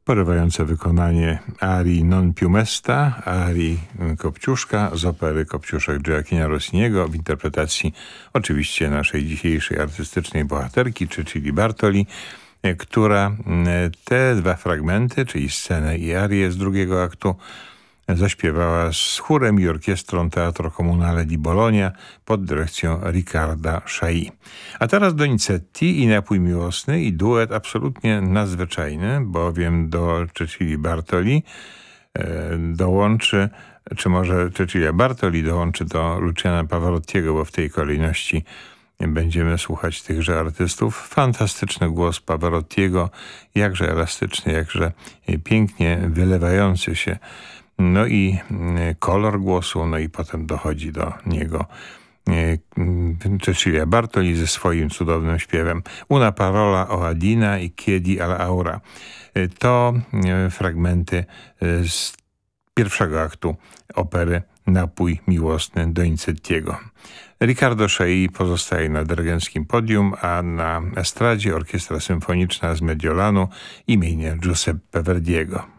Porywające wykonanie arii Non più mesta, arii Kopciuszka z opery Kopciuszek Gioachina Rossiniego w interpretacji oczywiście naszej dzisiejszej artystycznej bohaterki, czyli Bartoli, która te dwa fragmenty, czyli scenę i arię z drugiego aktu, zaśpiewała z chórem i orkiestrą Teatro Comunale di Bologna pod dyrekcją Riccarda Chailly. A teraz Donizetti i Napój Miłosny i duet absolutnie nadzwyczajny, bowiem do Cecilii Bartoli dołączy, czy może Cecilia Bartoli dołączy do Luciana Pavarottiego, bo w tej kolejności będziemy słuchać tychże artystów. Fantastyczny głos Pavarottiego, jakże elastyczny, jakże pięknie wylewający się. No i kolor głosu, no i potem dochodzi do niego Cecilia Bartoli ze swoim cudownym śpiewem Una parola o Adina i Chiedi all'aura. To fragmenty z pierwszego aktu opery Napój Miłosny Donizettiego. Riccardo Chailly pozostaje na dyrygenckim podium, a na estradzie Orkiestra Symfoniczna z Mediolanu imienia Giuseppe Verdiego.